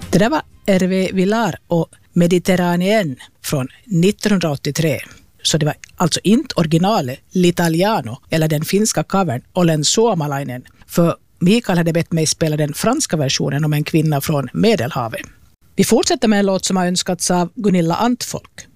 Det där var Hervé Villard och Mediterraneen från 1983. Så det var alltså inte originalet L'Italiano eller den finska covern Olen Suomalainen. För Mikael hade bett mig spela den franska versionen om en kvinna från Medelhavet. Vi fortsätter med en låt som har önskats av Gunilla Antfolk.